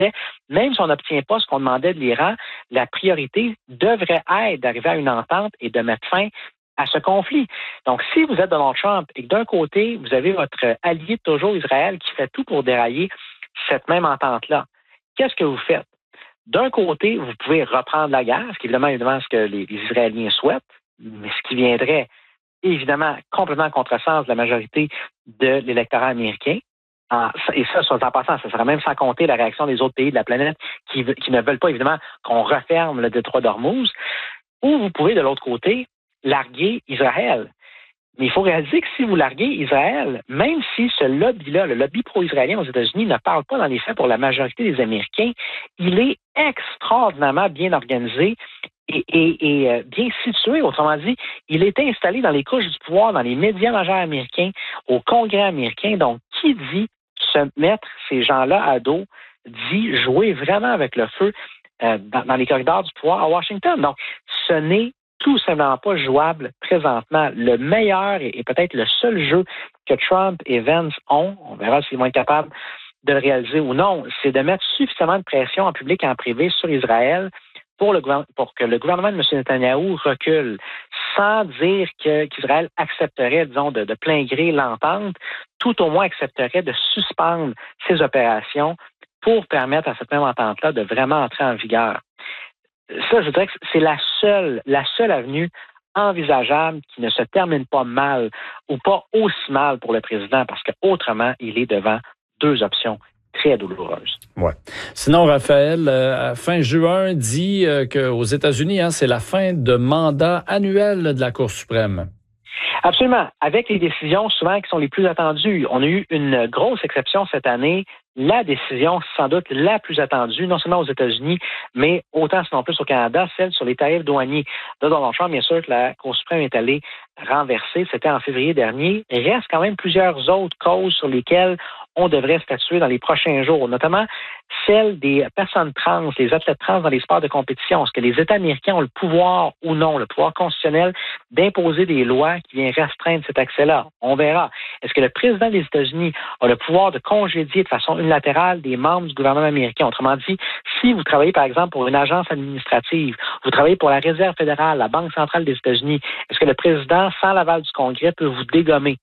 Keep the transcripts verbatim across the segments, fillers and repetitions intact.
même si on n'obtient pas ce qu'on demandait de l'Iran, la priorité devrait être d'arriver à une entente et de mettre fin à ce conflit. Donc, si vous êtes Donald Trump et que d'un côté, vous avez votre allié toujours Israël qui fait tout pour dérailler cette même entente-là, qu'est-ce que vous faites? D'un côté, vous pouvez reprendre la guerre, ce qui est évidemment, évidemment ce que les, les Israéliens souhaitent, mais ce qui viendrait évidemment complètement en contresens de la majorité de l'électorat américain. Et ça, soit en passant, ça sera même sans compter la réaction des autres pays de la planète qui, qui ne veulent pas évidemment qu'on referme le détroit d'Ormuz. Ou vous pouvez, de l'autre côté, larguer Israël. Mais il faut réaliser que si vous larguez Israël, même si ce lobby-là, le lobby pro-israélien aux États-Unis, ne parle pas dans les faits pour la majorité des Américains, il est extraordinairement bien organisé et, et, et bien situé. Autrement dit, il est installé dans les couches du pouvoir, dans les médias majeurs américains, au Congrès américain. Donc, qui dit se mettre ces gens-là à dos, dit jouer vraiment avec le feu euh, dans, dans les corridors du pouvoir à Washington. Donc, ce n'est tout simplement pas jouable présentement. Le meilleur et, et peut-être le seul jeu que Trump et Vance ont, on verra s'ils vont être capables de le réaliser ou non, c'est de mettre suffisamment de pression en public et en privé sur Israël pour, le, pour que le gouvernement de M. Netanyahou recule, sans dire que, qu'Israël accepterait, disons, de, de plein gré l'entente, tout au moins accepterait de suspendre ses opérations pour permettre à cette même entente-là de vraiment entrer en vigueur. Ça, je dirais que c'est la seule, la seule avenue envisageable qui ne se termine pas mal ou pas aussi mal pour le président, parce qu'autrement, il est devant deux options très douloureuses. Ouais. Sinon, Raphaël, euh, fin juin, dit euh, qu'aux États-Unis, hein, c'est la fin de mandat annuel de la Cour suprême. Absolument. Avec les décisions souvent qui sont les plus attendues. On a eu une grosse exception cette année. La décision, sans doute la plus attendue, non seulement aux États-Unis, mais autant sinon plus au Canada, celle sur les tarifs douaniers. De Donald Trump, bien sûr, que la Cour suprême est allée renverser. C'était en février dernier. Il reste quand même plusieurs autres causes sur lesquelles on devrait statuer dans les prochains jours, notamment celle des personnes trans, les athlètes trans dans les sports de compétition. Est-ce que les États américains ont le pouvoir ou non, le pouvoir constitutionnel d'imposer des lois qui viennent restreindre cet accès-là? On verra. Est-ce que le président des États-Unis a le pouvoir de congédier de façon unilatérale des membres du gouvernement américain? Autrement dit, si vous travaillez par exemple pour une agence administrative, vous travaillez pour la Réserve fédérale, la Banque centrale des États-Unis, est-ce que le président, sans l'aval du Congrès, peut vous dégommer?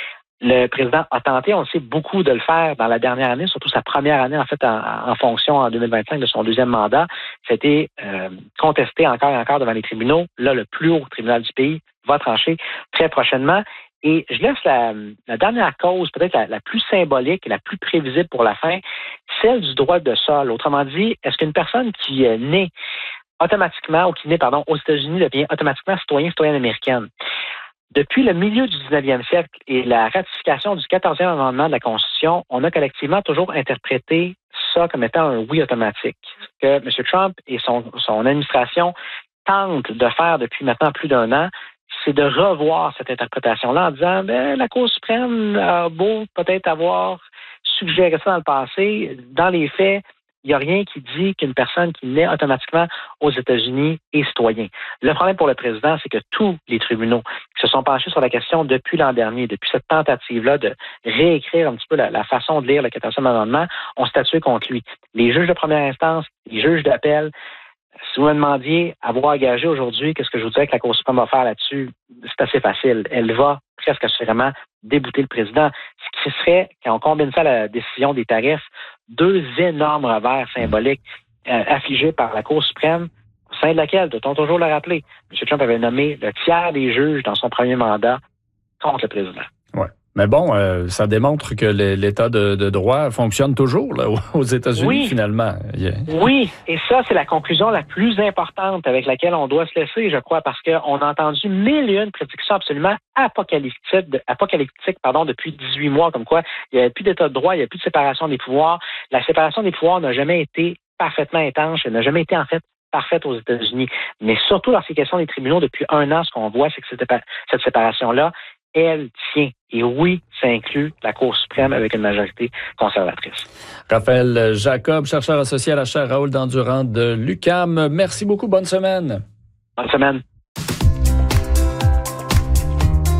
Le président a tenté, on le sait, beaucoup de le faire dans la dernière année, surtout sa première année, en fait, en, en fonction en deux mille vingt-cinq de son deuxième mandat. C'était euh, contesté encore et encore devant les tribunaux. Là, le plus haut tribunal du pays va trancher très prochainement. Et je laisse la, la dernière cause, peut-être la, la plus symbolique et la plus prévisible pour la fin, celle du droit de sol. Autrement dit, est-ce qu'une personne qui est née automatiquement, ou qui naît, pardon, aux États-Unis devient automatiquement citoyen, citoyenne américaine? Depuis le milieu du dix-neuvième siècle et la ratification du quatorzième amendement de la Constitution, on a collectivement toujours interprété ça comme étant un oui automatique. Ce que M. Trump et son, son administration tentent de faire depuis maintenant plus d'un an, c'est de revoir cette interprétation-là en disant ben, la Cour suprême a beau peut-être avoir suggéré ça dans le passé, dans les faits, il n'y a rien qui dit qu'une personne qui naît automatiquement aux États-Unis est citoyen. Le problème pour le président, c'est que tous les tribunaux qui se sont penchés sur la question depuis l'an dernier, depuis cette tentative-là de réécrire un petit peu la, la façon de lire le quatorzième amendement, ont statué contre lui. Les juges de première instance, les juges d'appel, si vous me demandiez à vous engager aujourd'hui, qu'est-ce que je vous dirais que la Cour suprême va faire là-dessus? C'est assez facile. Elle va presque assurément débouter le président. Ce qui serait, quand on combine ça à la décision des tarifs, deux énormes revers symboliques euh, affligés par la Cour suprême, au sein de laquelle, doit-on toujours le rappeler, M. Trump avait nommé le tiers des juges dans son premier mandat contre le président. Ouais. Mais bon, euh, ça démontre que l'État de, de droit fonctionne toujours là, aux États-Unis, oui. finalement. Yeah. Oui, et ça, c'est la conclusion la plus importante avec laquelle on doit se laisser, je crois, parce qu'on a entendu mille et une prédictions absolument apocalyptiques, apocalyptiques pardon, depuis dix-huit mois, comme quoi il n'y avait plus d'État de droit, il n'y a plus de séparation des pouvoirs. La séparation des pouvoirs n'a jamais été parfaitement étanche, elle n'a jamais été, en fait, parfaite aux États-Unis. Mais surtout, lorsqu'il est question des tribunaux, depuis un an, ce qu'on voit, c'est que cette, cette séparation-là, elle tient. Et oui, ça inclut la Cour suprême avec une majorité conservatrice. Raphaël Jacob, chercheur associé à la chaire Raoul Dandurand de l'U Q A M. Merci beaucoup. Bonne semaine. Bonne semaine.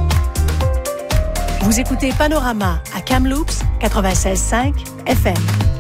Vous écoutez Panorama à Kamloops quatre-vingt-seize virgule cinq F M.